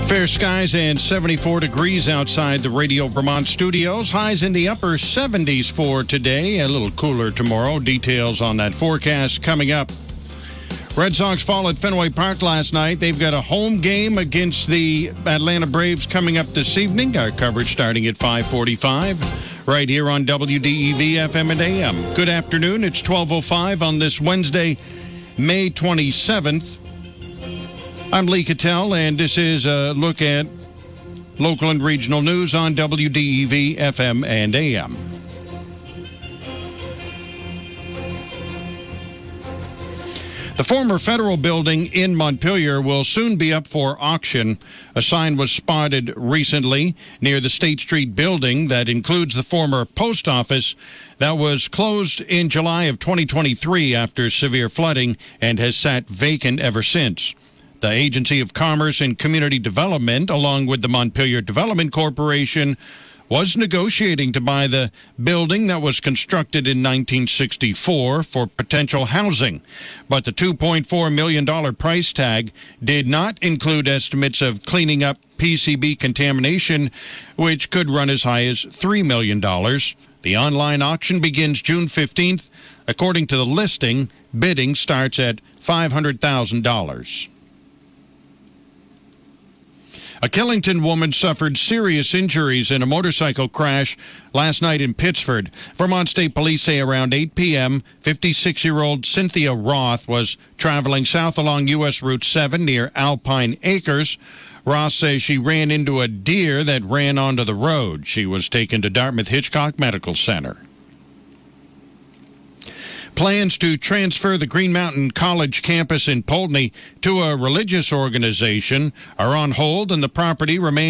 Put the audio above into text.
Fair skies and 74 degrees outside the Radio Vermont studios. Highs in the upper 70s for today. A little cooler tomorrow. Details on that forecast coming up. Red Sox fall at Fenway Park last night. They've got a home game against the Atlanta Braves coming up this evening. Our coverage starting at 5:45 right here on WDEV FM and AM. Good afternoon. It's 12:05 on this Wednesday, May 27th. I'm Lee Cattell, and this is a look at local and regional news on WDEV FM and AM. The former federal building in Montpelier will soon be up for auction. A sign was spotted recently near the State Street building that includes the former post office that was closed in July of 2023 after severe flooding and has sat vacant ever since. The Agency of Commerce and Community Development, along with the Montpelier Development Corporation, was negotiating to buy the building that was constructed in 1964 for potential housing. But the $2.4 million price tag did not include estimates of cleaning up PCB contamination, which could run as high as $3 million. The online auction begins June 15th. According to the listing, bidding starts at $500,000. A Killington woman suffered serious injuries in a motorcycle crash last night in Pittsford. Vermont State Police say around 8 p.m., 56-year-old Cynthia Roth was traveling south along U.S. Route 7 near Alpine Acres. Roth says she ran into a deer that ran onto the road. She was taken to Dartmouth Hitchcock Medical Center. Plans to transfer the Green Mountain College campus in Poultney to a religious organization are on hold, and the property remains